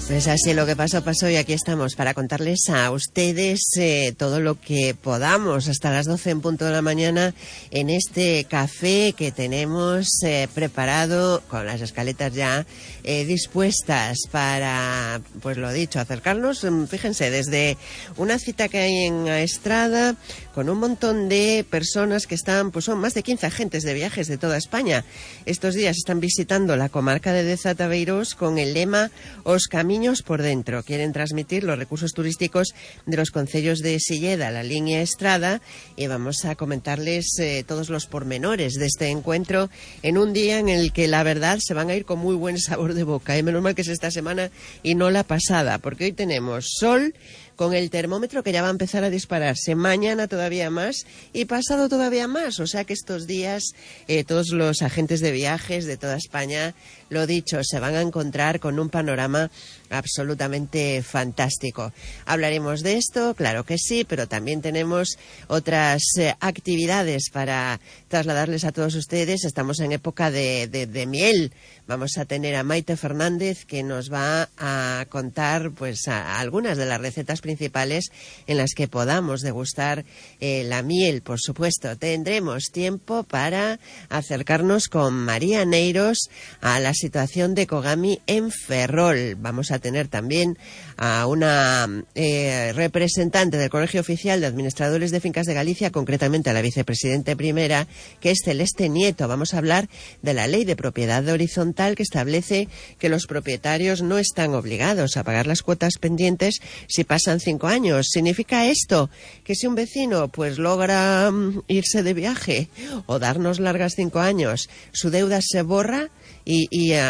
Pues así, lo que pasó, pasó, y aquí estamos para contarles a ustedes todo lo que podamos hasta las 12 en punto de la mañana en este café que tenemos preparado con las escaletas ya dispuestas para, pues lo dicho, acercarnos, fíjense, desde una cita que hay en Estrada con un montón de personas que están, pues son más de 15 agentes de viajes de toda España. Estos días están visitando la comarca de Deza Tabeirós con el lema Os Camiños por Dentro. Quieren transmitir los recursos turísticos de los concellos de Silleda, la línea Estrada, y vamos a comentarles todos los pormenores de este encuentro en un día en el que la verdad se van a ir con muy buen sabor de boca. Menos mal que es esta semana y no la pasada, porque hoy tenemos sol con el termómetro que ya va a empezar a dispararse, mañana todavía más y pasado todavía más, o sea que estos días todos los agentes de viajes de toda España, lo dicho, se van a encontrar con un panorama absolutamente fantástico. Hablaremos de esto, claro que sí, pero también tenemos otras actividades para trasladarles a todos ustedes. Estamos en época de miel. Vamos a tener a Maite Fernández, que nos va a contar pues algunas de las recetas principales en las que podamos degustar la miel. Por supuesto, tendremos tiempo para acercarnos con María Neiros a la situación de Kogami en Ferrol. Vamos a tener también a una representante del Colegio Oficial de Administradores de Fincas de Galicia, concretamente a la vicepresidenta primera, que es Celeste Nieto. Vamos a hablar de la Ley de Propiedad Horizontal, que establece que los propietarios no están obligados a pagar las cuotas pendientes si pasan 5 años. ¿Significa esto que si un vecino pues logra irse de viaje o darnos largas 5 años, su deuda se borra y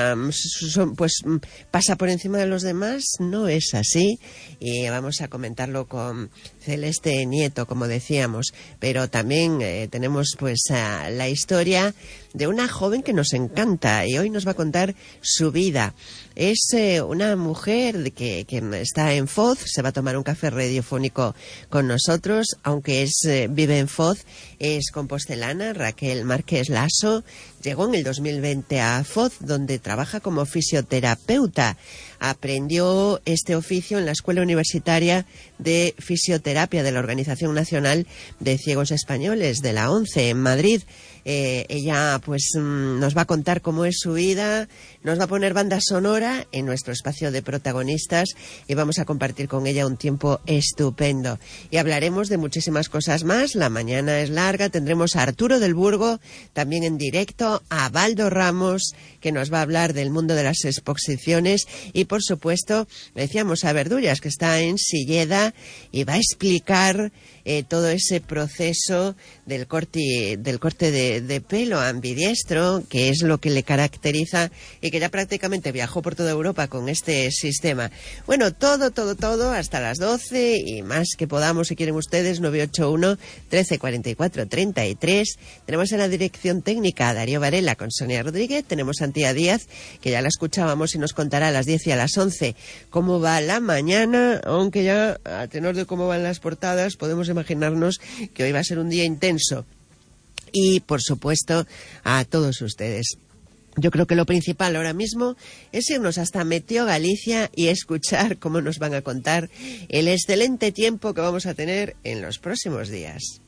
pues pasa por encima de los demás? No es así, y vamos a comentarlo con Celeste Nieto, como decíamos, pero también tenemos pues la historia de una joven que nos encanta y hoy nos va a contar su vida. Es una mujer que está en Foz, se va a tomar un café radiofónico con nosotros, aunque vive en Foz, es compostelana. Raquel Márquez Lasso llegó en el 2020 a Foz, donde trabaja como fisioterapeuta. Aprendió este oficio en la Escuela Universitaria de Fisioterapia de la Organización Nacional de Ciegos Españoles, de la ONCE, en Madrid. Ella pues nos va a contar cómo es su vida, nos va a poner banda sonora en nuestro espacio de protagonistas y vamos a compartir con ella un tiempo estupendo. Y hablaremos de muchísimas cosas más. La mañana es larga, tendremos a Arturo del Burgo también en directo, a Baldo Ramos, que nos va a hablar del mundo de las exposiciones, y por supuesto, decíamos a Verdullas, que está en Silleda y va a explicar todo ese proceso del corte de pelo ambidiestro, que es lo que le caracteriza y que ya prácticamente viajó por toda Europa con este sistema. Bueno, todo hasta las 12 y más que podamos, si quieren ustedes, 981 13 44 33. Tenemos en la dirección técnica a Darío Varela con Sonia Rodríguez. Tenemos a Antía Díaz, que ya la escuchábamos y nos contará a las 10 y a las 11 cómo va la mañana, aunque ya a tenor de cómo van las portadas podemos imaginarnos que hoy va a ser un día intenso. Y, por supuesto, a todos ustedes. Yo creo que lo principal ahora mismo es irnos hasta Meteo Galicia y escuchar cómo nos van a contar el excelente tiempo que vamos a tener en los próximos días.